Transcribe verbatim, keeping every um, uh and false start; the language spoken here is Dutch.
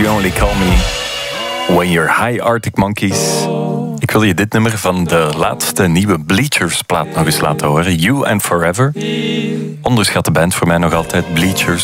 You Only Call Me When You're High, Arctic Monkeys. Ik wil je dit nummer van de laatste nieuwe Bleachers plaat nog eens laten horen. You and Forever. Onderschatte band voor mij nog altijd, Bleachers.